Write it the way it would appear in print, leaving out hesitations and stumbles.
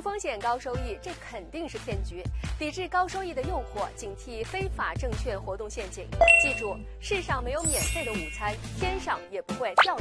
风险高收益，这肯定是骗局。抵制高收益的诱惑，警惕非法证券活动陷阱。记住，世上没有免费的午餐，天上也不会掉